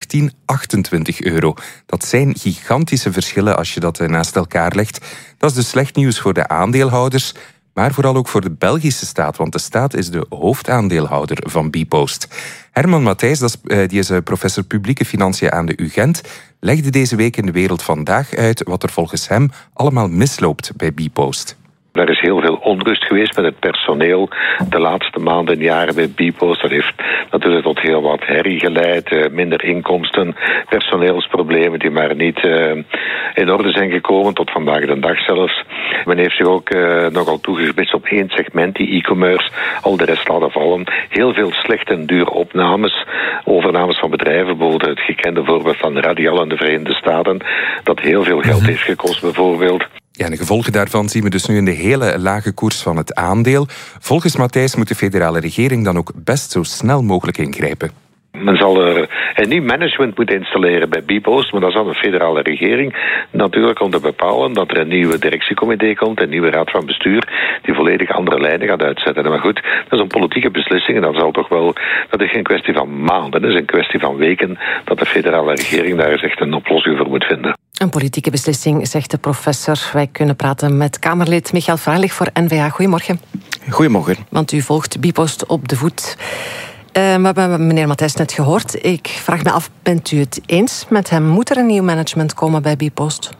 €1828. Dat zijn gigantische verschillen als je dat naast elkaar legt. Dat is dus slecht nieuws voor de aandeelhouders, maar vooral ook voor de Belgische staat, want de staat is de hoofdaandeelhouder van Bpost. Herman Matthijs, die is professor publieke financiën aan de UGent, legde deze week in De Wereld Vandaag uit wat er volgens hem allemaal misloopt bij Bpost. Er is heel veel onrust geweest met het personeel de laatste maanden en jaren bij Bpost. Dat heeft natuurlijk tot heel wat herrie geleid, minder inkomsten, personeelsproblemen die maar niet in orde zijn gekomen, tot vandaag de dag zelfs. Men heeft zich ook nogal toegespitst op één segment, die e-commerce, al de rest laten vallen. Heel veel slechte en dure opnames, overnames van bedrijven, bijvoorbeeld het gekende voorbeeld van Radial in de Verenigde Staten, dat heel veel geld heeft gekost bijvoorbeeld. Ja, en de gevolgen daarvan zien we dus nu in de hele lage koers van het aandeel. Volgens Matthijs moet de federale regering dan ook best zo snel mogelijk ingrijpen. Men zal er een nieuw management moeten installeren bij Bpost, maar dat zal de federale regering natuurlijk om te bepalen dat er een nieuwe directiecomité komt, een nieuwe raad van bestuur, die volledig andere lijnen gaat uitzetten. Maar goed, dat is een politieke beslissing en dat is geen kwestie van maanden, dat is een kwestie van weken dat de federale regering daar eens echt een oplossing voor moet vinden. Een politieke beslissing, zegt de professor. Wij kunnen praten met Kamerlid Michael Fralich voor N-VA. Goedemorgen. Goedemorgen. Want u volgt Bpost op de voet. We hebben meneer Matthijs net gehoord. Ik vraag me af, bent u het eens met hem? Moet er een nieuw management komen bij Bpost?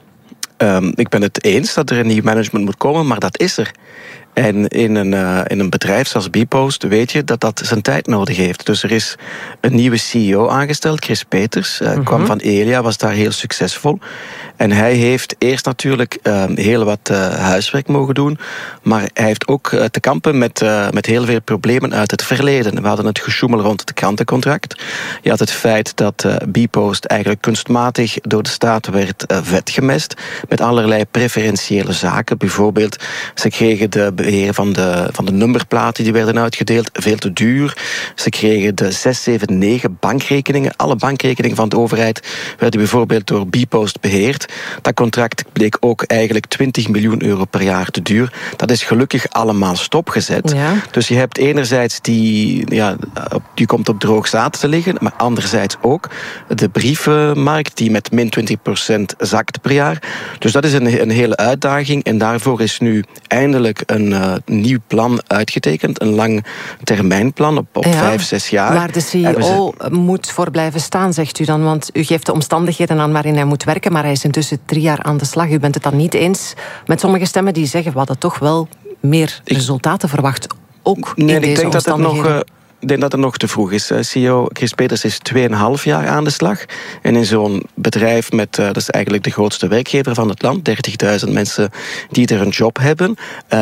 Ik ben het eens dat er een nieuw management moet komen, maar dat is er. En in een bedrijf zoals Bpost weet je dat dat zijn tijd nodig heeft. Dus er is een nieuwe CEO aangesteld, Chris Peters. Kwam van Elia, was daar heel succesvol. En hij heeft eerst natuurlijk heel wat huiswerk mogen doen. Maar hij heeft ook te kampen met heel veel problemen uit het verleden. We hadden het gesjoemel rond het krantencontract. Je had het feit dat Bpost eigenlijk kunstmatig door de staat werd vetgemest. Met allerlei preferentiële zaken. Bijvoorbeeld, ze kregen de beheer van de nummerplaten die werden uitgedeeld veel te duur. Ze kregen de 6, 7, 9 bankrekeningen. Alle bankrekeningen van de overheid werden bijvoorbeeld door Bpost beheerd. Dat contract bleek ook eigenlijk €20 miljoen per jaar te duur. Dat is gelukkig allemaal stopgezet. Ja. Dus je hebt enerzijds die komt op droog zaad te liggen, maar anderzijds ook de brievenmarkt die met min 20% zakt per jaar. Dus dat is een hele uitdaging en daarvoor is nu eindelijk een nieuw plan uitgetekend. Een lang termijnplan op 5, 6 jaar. Waar de CEO moet voor blijven staan, zegt u dan. Want u geeft de omstandigheden aan waarin hij moet werken, maar hij is intussen 3 jaar aan de slag. U bent het dan niet eens met sommige stemmen die zeggen we hadden toch wel meer resultaten verwacht. Ook in deze omstandigheden. Ik denk dat het nog te vroeg is. CEO Chris Peters is 2,5 jaar aan de slag. En in zo'n bedrijf dat is eigenlijk de grootste werkgever van het land. 30.000 mensen die er een job hebben.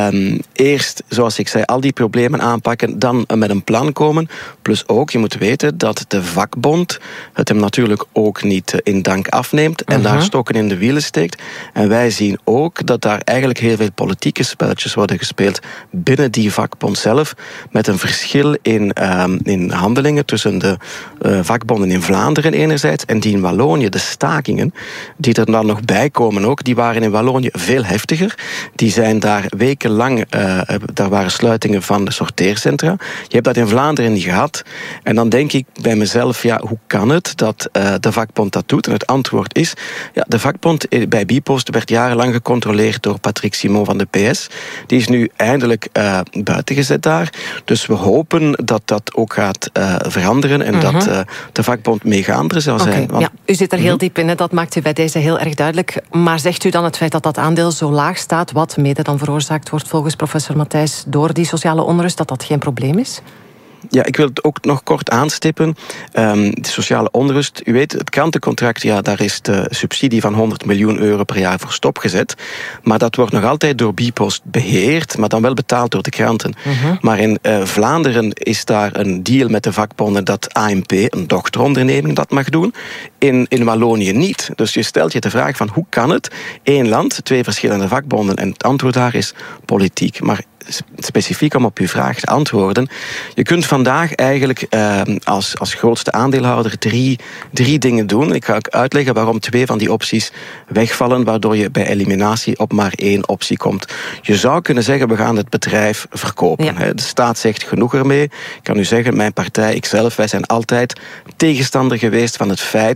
Eerst, zoals ik zei, al die problemen aanpakken. Dan met een plan komen. Plus ook, je moet weten dat de vakbond het hem natuurlijk ook niet in dank afneemt. En daar stokken in de wielen steekt. En wij zien ook dat daar eigenlijk heel veel politieke spelletjes worden gespeeld binnen die vakbond zelf. Met een verschil in handelingen tussen de vakbonden in Vlaanderen enerzijds en die in Wallonië, de stakingen, die er dan nog bij komen ook, die waren in Wallonië veel heftiger. Die zijn daar wekenlang, daar waren sluitingen van de sorteercentra. Je hebt dat in Vlaanderen niet gehad. En dan denk ik bij mezelf, hoe kan het dat de vakbond dat doet? En het antwoord is, de vakbond bij Bpost werd jarenlang gecontroleerd door Patrick Simon van de PS. Die is nu eindelijk buitengezet daar. Dus we hopen dat dat ook gaat veranderen en dat de vakbond meegaande zal zijn. Want u zit er heel diep in, dat maakt u bij deze heel erg duidelijk. Maar zegt u dan het feit dat dat aandeel zo laag staat, wat mede dan veroorzaakt wordt volgens professor Matthijs door die sociale onrust, dat dat geen probleem is? Ja, ik wil het ook nog kort aanstippen. De sociale onrust. U weet, het krantencontract, daar is de subsidie van €100 miljoen per jaar voor stopgezet. Maar dat wordt nog altijd door Bpost beheerd, maar dan wel betaald door de kranten. Maar in Vlaanderen is daar een deal met de vakbonden dat AMP, een dochteronderneming, dat mag doen. In Wallonië niet. Dus je stelt je de vraag van hoe kan het? 1 land, 2 verschillende vakbonden. En het antwoord daar is politiek. Maar specifiek om op uw vraag te antwoorden. Je kunt vandaag eigenlijk als grootste aandeelhouder drie dingen doen. Ik ga ook uitleggen waarom 2 van die opties wegvallen, waardoor je bij eliminatie op maar 1 optie komt. Je zou kunnen zeggen, we gaan het bedrijf verkopen. Ja. De staat zegt genoeg ermee. Ik kan u zeggen, mijn partij, ikzelf, wij zijn altijd tegenstander geweest van het feit